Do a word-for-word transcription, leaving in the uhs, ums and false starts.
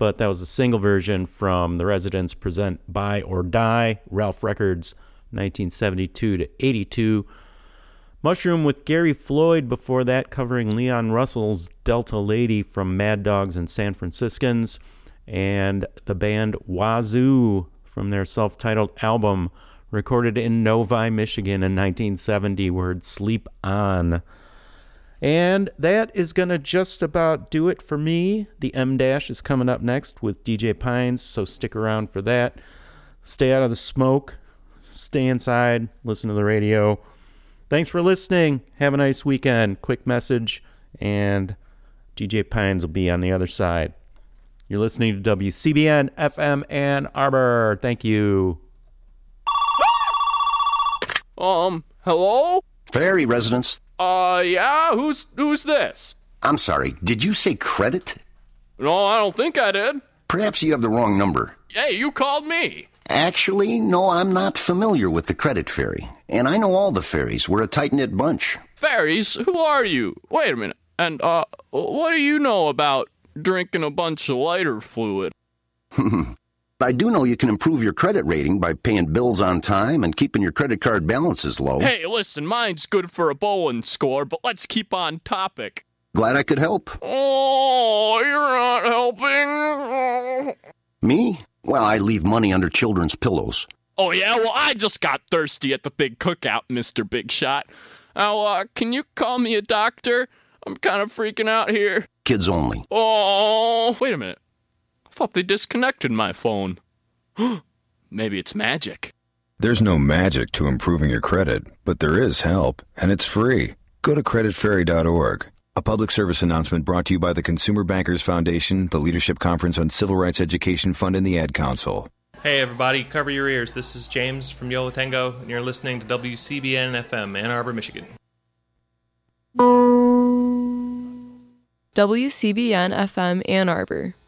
but that was a single version from The Residents present Buy or Die, Ralph Records, nineteen seventy-two to eighty-two. Mushroom with Gary Floyd before that, covering Leon Russell's Delta Lady from Mad Dogs and San Franciscans, and the band Wazoo from their self-titled album, recorded in Novi, Michigan in nineteen seventy, word Sleep On. And that is going to just about do it for me. The M-Dash is coming up next with D J Pines, so stick around for that. Stay out of the smoke. Stay inside. Listen to the radio. Thanks for listening. Have a nice weekend. Quick message, and D J Pines will be on the other side. You're listening to W C B N F M Ann Arbor. Thank you. Um, hello? Ferry residents. Uh, yeah? Who's who's this? I'm sorry, did you say credit? No, I don't think I did. Perhaps you have the wrong number. Hey, you called me. Actually, no, I'm not familiar with the credit ferry. And I know all the ferries. We're a tight-knit bunch. Ferries? Who are you? Wait a minute. And, uh, what do you know about drinking a bunch of lighter fluid? I do know you can improve your credit rating by paying bills on time and keeping your credit card balances low. Hey, listen, mine's good for a bowling score, but let's keep on topic. Glad I could help. Oh, you're not helping. Me? Well, I leave money under children's pillows. Oh, yeah? Well, I just got thirsty at the big cookout, Mister Big Shot. Now, uh, can you call me a doctor? I'm kind of freaking out here. Kids only. Oh, wait a minute. I thought they disconnected my phone. Maybe it's magic. There's no magic to improving your credit, but there is help, and it's free. Go to credit ferry dot org. A public service announcement brought to you by the Consumer Bankers Foundation, the Leadership Conference on Civil Rights Education Fund, and the Ad Council. Hey everybody, cover your ears. This is James from Yo La Tengo, and you're listening to W C B N F M, Ann Arbor, Michigan. W C B N F M Ann Arbor.